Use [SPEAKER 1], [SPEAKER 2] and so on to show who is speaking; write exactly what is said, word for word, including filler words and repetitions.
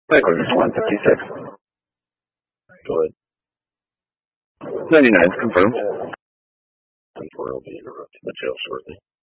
[SPEAKER 1] Cyclers one fifty-six.
[SPEAKER 2] Go ahead.
[SPEAKER 1] ninety-nine confirmed.
[SPEAKER 2] ten four will be interrupted the jail shortly.